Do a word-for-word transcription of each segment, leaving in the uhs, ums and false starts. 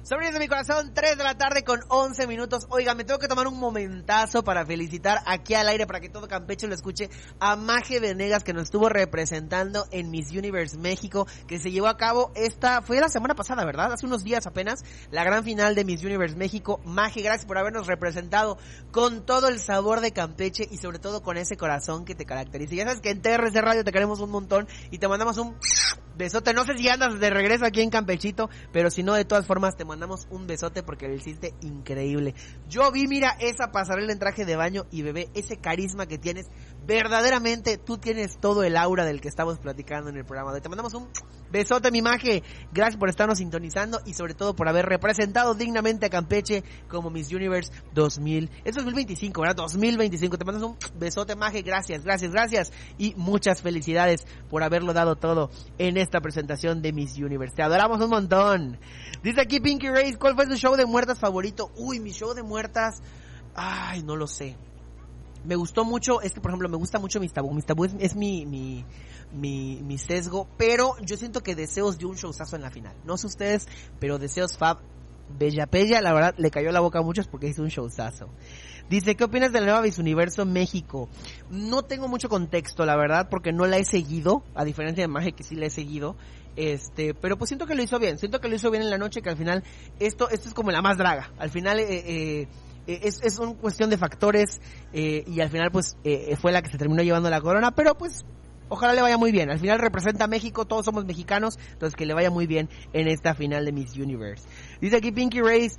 Sobrinos de mi corazón, tres de la tarde con once minutos. Oiga, me tengo que tomar un momentazo para felicitar aquí al aire, para que todo Campeche lo escuche, a Maje Venegas, que nos estuvo representando en Miss Universe México, que se llevó a cabo esta, fue la semana pasada, ¿verdad? Hace unos días apenas, la gran final de Miss Universe México. Maje, gracias por habernos representado con todo el sabor de Campeche y sobre todo con ese corazón que te caracteriza. Ya sabes que en T R C Radio te queremos un montón y te mandamos un besote. No sé si andas de regreso aquí en Campechito, pero si no, de todas formas te mandamos un besote porque lo hiciste increíble. Yo vi, mira, esa pasarela en traje de baño y bebé, ese carisma que tienes, verdaderamente tú tienes todo el aura del que estamos platicando en el programa. Te mandamos un besote, mi Maje. Gracias por estarnos sintonizando y sobre todo por haber representado dignamente a Campeche como Miss Universe dos mil, es dos mil veinticinco, ¿verdad? dos mil veinticinco. Te mandamos un besote, Maje. Gracias, gracias, gracias y muchas felicidades por haberlo dado todo en esta presentación de Miss Universe. Te adoramos un montón. Dice aquí Pinky Race, ¿cuál fue su show de muertas favorito? Uy, mi show de muertas, ay, no lo sé. Me gustó mucho, es que por ejemplo me gusta mucho Mis Tabú, Mis Tabú es, es mi, mi, mi, mi sesgo, pero yo siento que Deseos dio un showzazo en la final. No sé ustedes, pero Deseos Fab, Bella Pella, la verdad le cayó la boca a muchos porque hizo un showzazo. Dice, ¿qué opinas de la nueva Miss Universo México? No tengo mucho contexto, la verdad, porque no la he seguido, a diferencia de Maje que sí la he seguido. Este, pero pues siento que lo hizo bien, siento que lo hizo bien en la noche, que al final esto esto es como la más draga. Al final eh, eh, es es una cuestión de factores eh, y al final pues eh, fue la que se terminó llevando la corona, pero pues ojalá le vaya muy bien. Al final representa a México, todos somos mexicanos, entonces que le vaya muy bien en esta final de Miss Universe. Dice aquí Pinky Race,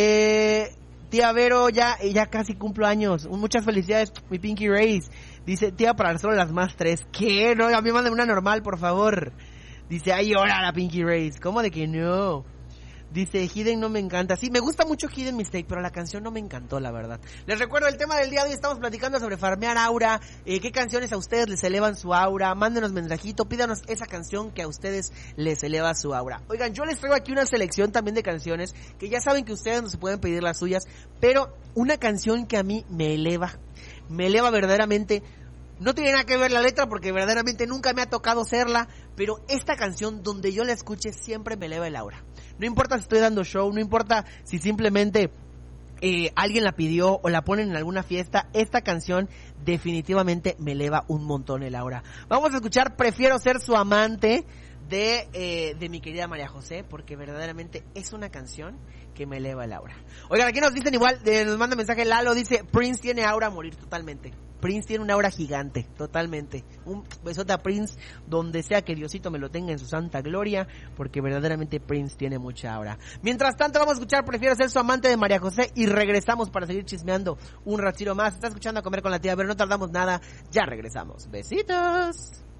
eh tía Vero, ya, ya casi cumplo años. Muchas felicidades, mi Pinky Race. Dice, tía, para solo las más tres. ¿Qué? No, a mí manden una normal, por favor. Dice, ay, ahora la Pinky Race. ¿Cómo de que no? Dice, Hidden no me encanta. Sí, me gusta mucho Hidden Mistake, pero la canción no me encantó, la verdad. Les recuerdo el tema del día de hoy. Estamos platicando sobre farmear aura. Eh, ¿Qué canciones a ustedes les elevan su aura? Mándenos mensajito, pídanos esa canción que a ustedes les eleva su aura. Oigan, yo les traigo aquí una selección también de canciones que ya saben que ustedes no se pueden pedir las suyas, pero una canción que a mí me eleva, me eleva verdaderamente. No tiene nada que ver la letra porque verdaderamente nunca me ha tocado serla, pero esta canción donde yo la escuche siempre me eleva el aura. No importa si estoy dando show, no importa si simplemente eh, alguien la pidió o la ponen en alguna fiesta, esta canción definitivamente me eleva un montón el aura. Vamos a escuchar Prefiero ser su amante de eh, de mi querida María José, porque verdaderamente es una canción que me eleva el aura. Oigan, aquí nos dicen igual, eh, nos manda mensaje Lalo, dice, Prince tiene aura a morir totalmente. Prince tiene una aura gigante, totalmente. Un besote a Prince, donde sea que Diosito me lo tenga en su santa gloria, porque verdaderamente Prince tiene mucha aura. Mientras tanto, vamos a escuchar Prefiero ser su amante de María José y regresamos para seguir chismeando un ratito más. Está escuchando A Comer con la Tía, pero no tardamos nada, ya regresamos. Besitos.